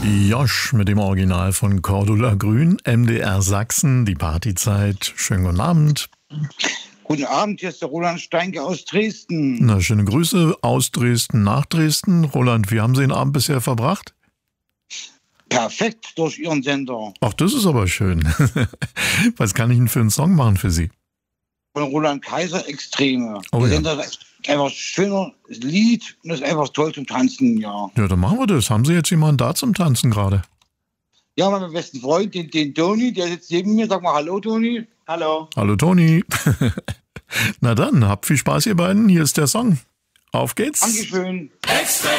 Josh mit dem Original von Cordula Grün, MDR Sachsen, die Partyzeit. Schönen guten Abend. Guten Abend, hier ist der Roland Steinke aus Dresden. Na, schöne Grüße aus Dresden nach Dresden. Roland, wie haben Sie den Abend bisher verbracht? Perfekt durch Ihren Sender. Ach, das ist aber schön. Was kann ich denn für einen Song machen für Sie? Von Roland Kaiser, Extreme. Oh, Der ja. Sender ist einfach ein schöner Lied und ist einfach toll zum Tanzen, ja. Ja, dann machen wir das. Haben Sie jetzt jemanden da zum Tanzen gerade? Ja, mein besten Freund, den Toni, der sitzt neben mir. Sag mal Hallo, Toni. Hallo. Hallo Toni. Na dann, habt viel Spaß ihr beiden. Hier ist der Song. Auf geht's. Dankeschön. Extrem.